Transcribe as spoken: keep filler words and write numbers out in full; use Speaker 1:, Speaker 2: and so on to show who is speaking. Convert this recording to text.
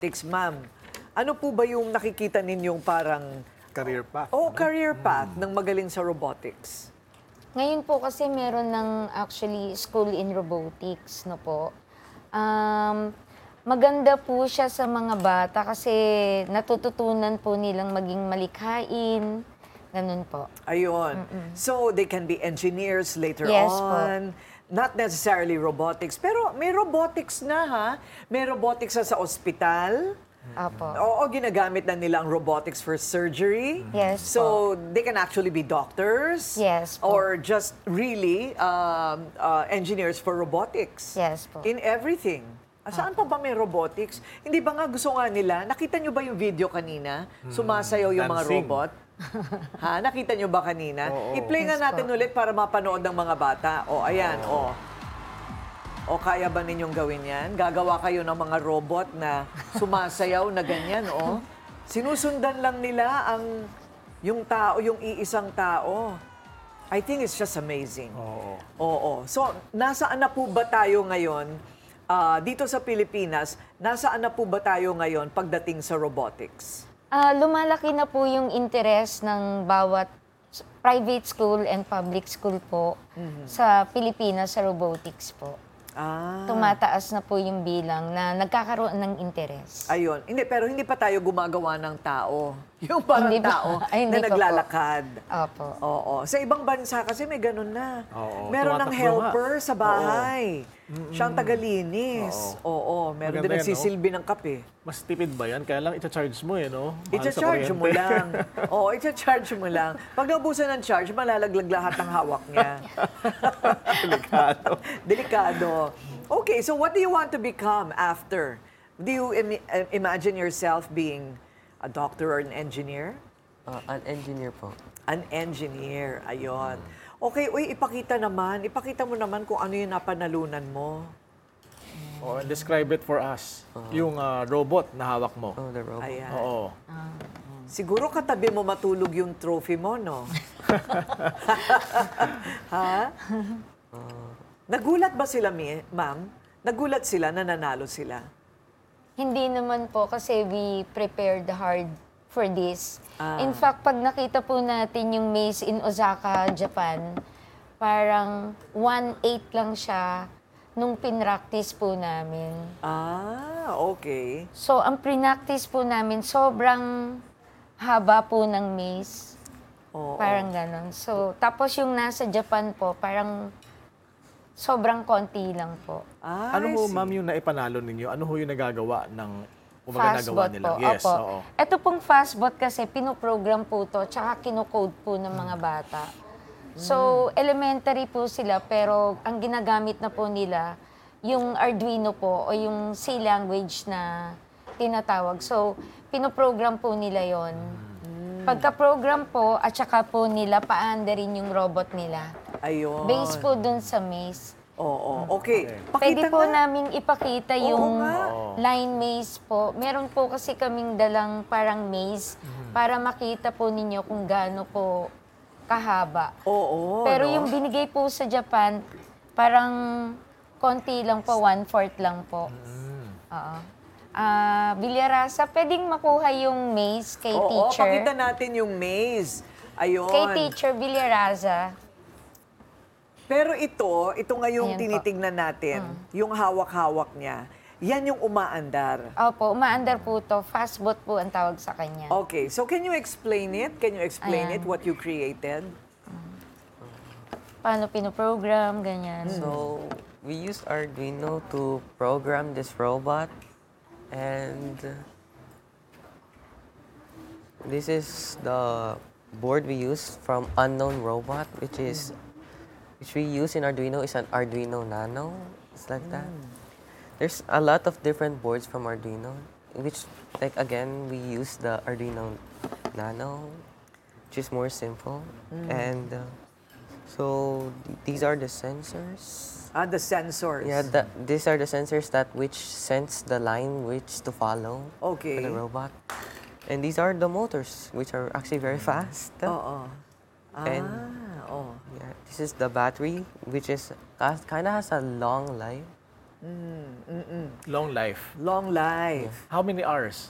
Speaker 1: Tix, ma'am, ano po ba yung nakikita ninyong parang
Speaker 2: Career path.
Speaker 1: oh,
Speaker 2: ano?
Speaker 1: career path ng magaling sa robotics?
Speaker 3: Ngayon po kasi meron ng actually school in robotics, no po. Um, maganda po siya sa mga bata kasi natututunan po nilang maging malikhain, ganun po.
Speaker 1: Ayun. So, they can be engineers later
Speaker 3: Yes po.
Speaker 1: on. Not necessarily robotics. Pero may robotics na, ha? May robotics na sa ospital.
Speaker 3: Apo.
Speaker 1: Oo, ginagamit na nila ang robotics for surgery.
Speaker 3: Yes
Speaker 1: So, they can actually be doctors.
Speaker 3: Yes po.
Speaker 1: Or just really um, uh, engineers for robotics.
Speaker 3: Yes po.
Speaker 1: In everything. Ah, saan pa ba may robotics? Hindi ba nga gusto nga nila? Nakita nyo ba yung video kanina? Sumasayaw yung mga
Speaker 2: dancing.
Speaker 1: robot? Ha? Nakita nyo ba kanina?
Speaker 2: Oo.
Speaker 1: I-play nga
Speaker 3: Yes
Speaker 1: natin
Speaker 3: po.
Speaker 1: ulit para mapanood ng mga bata. O, ayan, o. O, kaya ba ninyong gawin yan? Gagawa kayo ng mga robot na sumasayaw na ganyan, o. Sinusundan lang nila ang yung tao, yung iisang tao. I think it's just amazing.
Speaker 2: Oo.
Speaker 1: Oo. So, nasaan na po ba tayo ngayon, ah, dito sa Pilipinas, nasaan na po ba tayo ngayon pagdating sa robotics?
Speaker 3: Ah, lumalaki na po yung interest ng bawat s- private school and public school po sa Pilipinas sa robotics po.
Speaker 1: Ah,
Speaker 3: Tumataas na po yung bilang na nagkakaroon ng interest.
Speaker 1: ayun. Hindi, pero hindi pa tayo gumagawa ng tao. Yung parang
Speaker 3: Hindi pa.
Speaker 1: tao
Speaker 3: Ay, hindi
Speaker 1: na
Speaker 3: pa po.
Speaker 1: naglalakad.
Speaker 3: Opo.
Speaker 1: Oo. Sa ibang bansa kasi may ganun na.
Speaker 2: Oo,
Speaker 1: Meron ng
Speaker 2: tumatakbo
Speaker 1: helper
Speaker 2: nga.
Speaker 1: sa bahay. Siyang tagalinis. Oo. Meron
Speaker 2: Maganda
Speaker 1: din
Speaker 2: yan, no?
Speaker 1: nagsisilbi ng kape.
Speaker 2: Mas tipid ba yan? Kaya lang ita-charge mo eh, no? Mahal sa
Speaker 1: I-charge mo
Speaker 2: kuryente.
Speaker 1: lang. Oo, i-charge mo lang. Pag naubusan ng charge, malalaglag lahat ng hawak niya.
Speaker 2: Delikado.
Speaker 1: Delikado. Okay, so what do you want to become after? Do you im- uh, imagine yourself being a doctor or an engineer?
Speaker 4: Uh, an engineer po.
Speaker 1: An engineer, ayon. Okay, uy, ipakita naman. Ipakita mo naman kung ano yung napanalunan mo.
Speaker 2: Oh, and describe it for us. Yung ah, robot na hawak mo.
Speaker 4: Oh, the robot.
Speaker 1: Ayan.
Speaker 2: Oo.
Speaker 1: Siguro katabi mo matulog yung trophy mo, no? Ha? Nagulat ba sila, mi- ma'am? Nagulat sila na nanalo sila?
Speaker 3: Hindi naman po kasi we prepared hard for this.
Speaker 1: Ah.
Speaker 3: In fact, pag nakita po natin yung maze in Osaka, Japan, parang one eighth lang siya nung pinractice po namin.
Speaker 1: Ah, okay.
Speaker 3: So, ang pinractice po namin, sobrang haba po ng maze.
Speaker 1: Oo.
Speaker 3: Parang ganon. So, tapos yung nasa Japan po, parang sobrang konti lang po.
Speaker 1: Ah,
Speaker 2: Ano
Speaker 1: I
Speaker 2: ho,
Speaker 1: see.
Speaker 2: ma'am, yung naipanalo ninyo? Ano ho yung nagagawa ng umaga nagawa
Speaker 3: Fastbot
Speaker 2: nila?
Speaker 3: po.
Speaker 2: Yes,
Speaker 3: Opo.
Speaker 2: oo.
Speaker 3: Ito pong fastbot kasi pinoprogram po to, tsaka kinocode po ng mga bata. So, elementary po sila, pero ang ginagamit na po nila, yung Arduino po, o yung C language na tinatawag. So, pinoprogram po nila yon. Pagka-program po, at saka po nila paandarin yung robot nila.
Speaker 1: Ayun.
Speaker 3: Based po dun sa maze.
Speaker 1: Oo, okay.
Speaker 3: Pwede
Speaker 1: Pakita
Speaker 3: po
Speaker 1: nga.
Speaker 3: naming ipakita
Speaker 1: Oo
Speaker 3: yung
Speaker 1: nga.
Speaker 3: line maze po. Meron po kasi kaming dalang parang maze para makita po ninyo kung gaano po kahaba.
Speaker 1: Oo,
Speaker 3: Pero
Speaker 1: no?
Speaker 3: yung binigay po sa Japan, parang konti lang po, one-fourth lang po. Oo. Ah, Bilyarasa, pwedeng makuha yung maze kay
Speaker 1: Oo,
Speaker 3: teacher.
Speaker 1: pakita natin yung maze. Ayun.
Speaker 3: Kay teacher Bilyaraza.
Speaker 1: Pero ito, ito nga yung
Speaker 3: Ayan po.
Speaker 1: tinitingnan natin, yung hawak-hawak niya. Yan yung umaandar.
Speaker 3: Opo, umaandar po to. Fastbot po ang tawag sa kanya.
Speaker 1: Okay, so can you explain it? Can you explain
Speaker 3: Ayan.
Speaker 1: it, what you created?
Speaker 3: Paano pinoprogram, ganyan.
Speaker 4: So, we used Arduino to program this robot. And this is the board we use from Unknown Robot, which is which we use in Arduino is an Arduino Nano. It's like that. There's a lot of different boards from Arduino, which like again we use the Arduino Nano, which is more simple. And uh, so th- these are the sensors.
Speaker 1: Ah, the sensors.
Speaker 4: Yeah, the, these are the sensors that which sense the line which to follow
Speaker 1: Okay.
Speaker 4: for the robot. And these are the motors, which are actually very fast.
Speaker 1: Oo. Ah,
Speaker 4: And-
Speaker 1: oh.
Speaker 4: Yeah, this is the battery, which is kind of has a long life.
Speaker 2: Long life.
Speaker 1: Long life.
Speaker 2: How many hours?